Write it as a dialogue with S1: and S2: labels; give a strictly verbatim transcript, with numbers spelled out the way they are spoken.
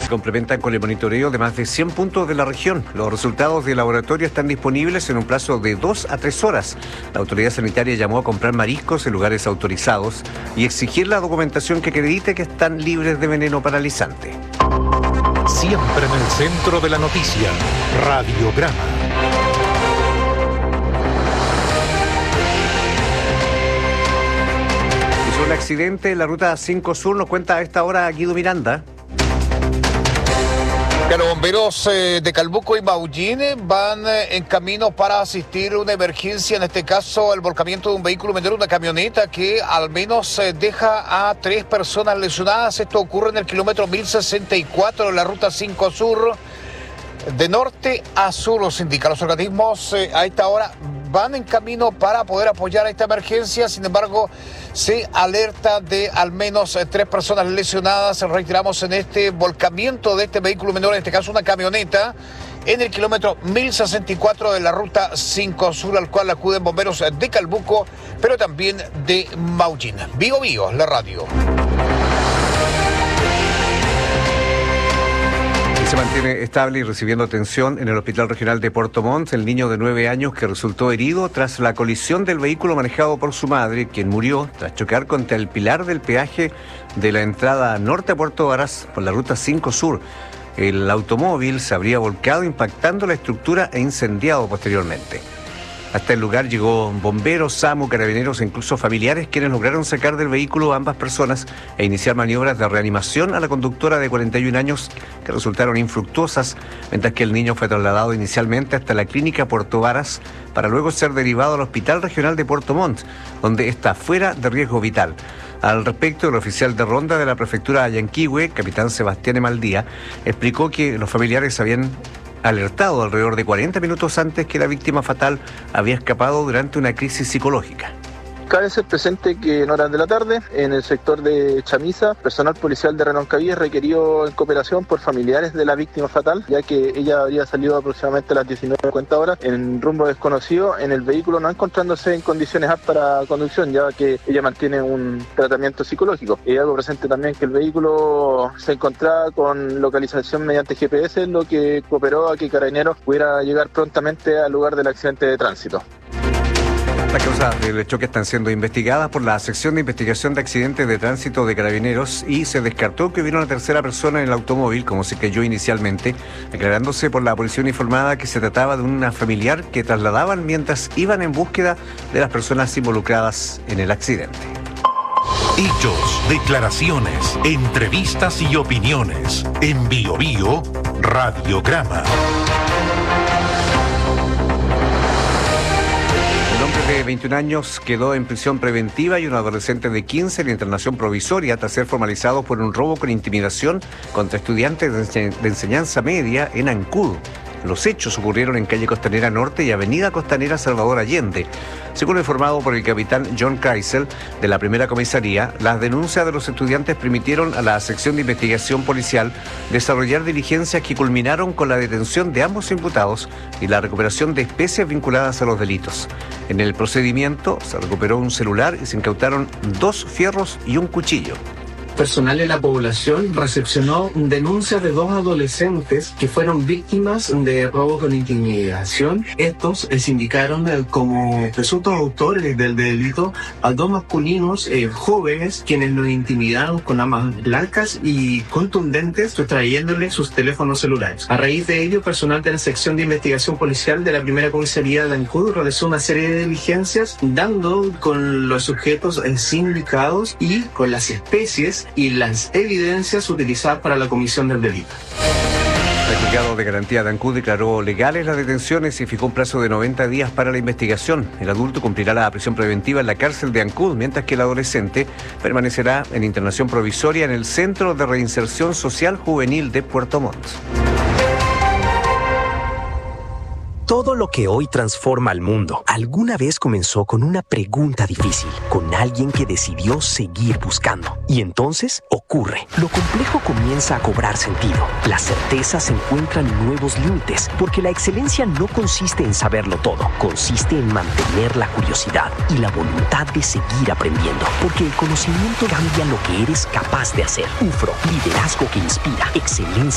S1: Se complementan con el monitoreo de más de cien puntos de la región. Los resultados del laboratorio están disponibles en un plazo de dos a tres horas. La autoridad sanitaria llamó a comprar mariscos en lugares autorizados y exigir la documentación que acredite que están libres de veneno paralizante.
S2: Siempre en el centro de la noticia, Radiograma.
S1: Hizo un accidente en la ruta cinco Sur, nos cuenta a esta hora Guido Miranda.
S3: Claro, bomberos eh, de Calbuco y Maullín van eh, en camino para asistir a una emergencia, en este caso el volcamiento de un vehículo menor, una camioneta que al menos eh, deja a tres personas lesionadas. Esto ocurre en el kilómetro mil sesenta y cuatro de la ruta cinco Sur, de norte a sur, los indican. Los organismos eh, a esta hora van en camino para poder apoyar a esta emergencia. Sin embargo, se alerta de al menos eh, tres personas lesionadas. Reiteramos, en este volcamiento de este vehículo menor, en este caso una camioneta, en el kilómetro mil sesenta y cuatro de la ruta cinco Sur, al cual acuden bomberos de Calbuco, pero también de Maullín. Vigo Vigo, la radio.
S1: Se mantiene estable y recibiendo atención en el Hospital Regional de Puerto Montt el niño de nueve años que resultó herido tras la colisión del vehículo manejado por su madre, quien murió tras chocar contra el pilar del peaje de la entrada norte a Puerto Varas por la ruta cinco Sur. El automóvil se habría volcado impactando la estructura e incendiado posteriormente. Hasta el lugar llegó bomberos, SAMU, carabineros e incluso familiares, quienes lograron sacar del vehículo a ambas personas e iniciar maniobras de reanimación a la conductora de cuarenta y un años que resultaron infructuosas, mientras que el niño fue trasladado inicialmente hasta la clínica Puerto Varas para luego ser derivado al Hospital Regional de Puerto Montt, donde está fuera de riesgo vital. Al respecto, el oficial de ronda de la prefectura de Yanquihue, capitán Sebastián Emaldía, explicó que los familiares habían alertado alrededor de cuarenta minutos antes que la víctima fatal había escapado durante una crisis psicológica.
S4: Cabe ser presente que en horas de la tarde, en el sector de Chamisa, personal policial de Reloncaví requirió en cooperación por familiares de la víctima fatal, ya que ella habría salido aproximadamente a las diecinueve cincuenta horas en rumbo desconocido en el vehículo, no encontrándose en condiciones aptas para conducción, ya que ella mantiene un tratamiento psicológico. Y algo presente también que el vehículo se encontraba con localización mediante G P S, lo que cooperó a que Carabineros pudiera llegar prontamente al lugar del accidente de tránsito.
S1: Las causas del choque están siendo investigadas por la sección de investigación de accidentes de tránsito de Carabineros y se descartó que hubiera una tercera persona en el automóvil, como se creyó inicialmente, aclarándose por la policía uniformada que se trataba de una familiar que trasladaban mientras iban en búsqueda de las personas involucradas en el accidente.
S2: Hechos, declaraciones, entrevistas y opiniones. En Bio Bio, Radiograma.
S1: De veintiún años quedó en prisión preventiva y un adolescente de quince en internación provisoria tras ser formalizado por un robo con intimidación contra estudiantes de, ense- de enseñanza media en Ancud. Los hechos ocurrieron en calle Costanera Norte y avenida Costanera Salvador Allende. Según lo informado por el capitán John Kreisel de la primera comisaría, las denuncias de los estudiantes permitieron a la sección de investigación policial desarrollar diligencias que culminaron con la detención de ambos imputados y la recuperación de especies vinculadas a los delitos. En el procedimiento se recuperó un celular y se incautaron dos fierros y un cuchillo.
S5: Personal de la población recepcionó denuncias de dos adolescentes que fueron víctimas de robo con intimidación. Estos se indicaron eh, como presuntos autores del delito a dos masculinos eh, jóvenes quienes los intimidaron con armas blancas y contundentes, sustrayéndoles sus teléfonos celulares. A raíz de ello, personal de la sección de investigación policial de la primera comisaría de Ancud realizó una serie de diligencias dando con los sujetos eh, sindicados y con las especies y las evidencias utilizadas para la comisión del delito.
S1: El juzgado de garantía de Ancud declaró legales las detenciones y fijó un plazo de noventa días para la investigación. El adulto cumplirá la prisión preventiva en la cárcel de Ancud, mientras que el adolescente permanecerá en internación provisoria en el Centro de Reinserción Social Juvenil de Puerto Montt.
S6: Todo lo que hoy transforma al mundo alguna vez comenzó con una pregunta difícil, con alguien que decidió seguir buscando. Y entonces ocurre. Lo complejo comienza a cobrar sentido. Las certezas encuentran nuevos límites, porque la excelencia no consiste en saberlo todo, consiste en mantener la curiosidad y la voluntad de seguir aprendiendo, porque el conocimiento cambia lo que eres capaz de hacer. UFRO, liderazgo que inspira, excelencia